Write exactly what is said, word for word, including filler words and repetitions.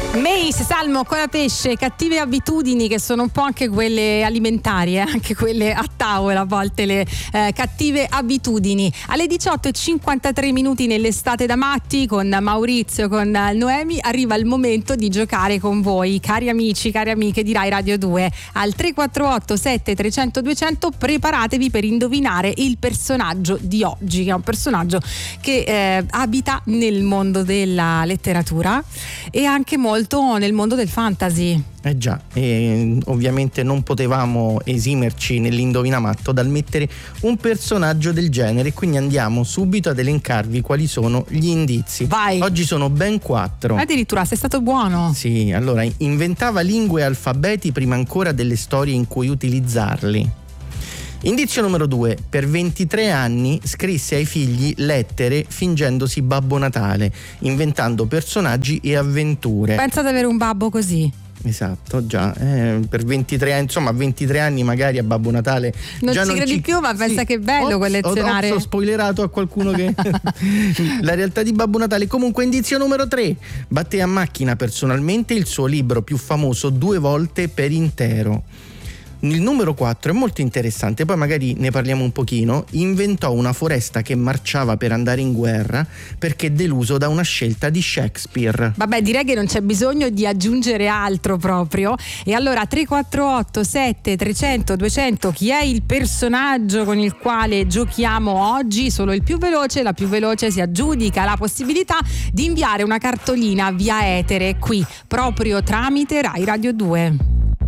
Mace, salmo, cola pesce, cattive abitudini, che sono un po' anche quelle alimentari, eh? Anche quelle a tavola a volte, le eh, cattive abitudini. Alle diciotto e cinquantatré minuti nell'estate da matti, con Maurizio, con Noemi, arriva il momento di giocare con voi, cari amici, cari amiche di Rai Radio due. Al tre quattro otto sette tre zero zero due zero zero preparatevi per indovinare il personaggio di oggi, che è un personaggio che eh, abita nel mondo della letteratura e anche molto nel mondo del fantasy. Eh già, e ovviamente non potevamo esimerci nell'indovinamatto dal mettere un personaggio del genere, quindi andiamo subito ad elencarvi quali sono gli indizi. Vai. Oggi sono ben quattro. Addirittura sei stato buono. Sì, allora, inventava lingue e alfabeti prima ancora delle storie in cui utilizzarli. Indizio numero due. Per ventitré anni scrisse ai figli lettere fingendosi Babbo Natale, inventando personaggi e avventure. Pensa ad avere un babbo così. Esatto, già, eh, per ventitré anni, insomma, ventitré anni magari a Babbo Natale non già ci non credi ci... più, ma pensa sì. che bello Ops, collezionare. Ho spoilerato a qualcuno che la realtà di Babbo Natale. Comunque, indizio numero tre. Batté a macchina personalmente il suo libro più famoso due volte per intero. Il numero quattro è molto interessante, poi magari ne parliamo un pochino. Inventò una foresta che marciava per andare in guerra perché deluso da una scelta di Shakespeare. Vabbè, direi che non c'è bisogno di aggiungere altro proprio. E allora tre quattro otto sette tre zero zero due zero zero, chi è il personaggio con il quale giochiamo oggi? Solo il più veloce, la più veloce si aggiudica la possibilità di inviare una cartolina via etere qui, proprio tramite Rai Radio due.